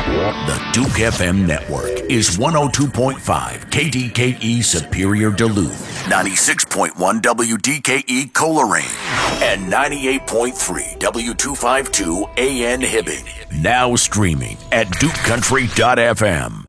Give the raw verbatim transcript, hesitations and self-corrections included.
The Duke F M network is one oh two point five K D K E Superior Duluth, ninety-six point one W D K E Coleraine, and ninety-eight point three W two fifty-two A N Hibbing. Now streaming at duke country dot f m.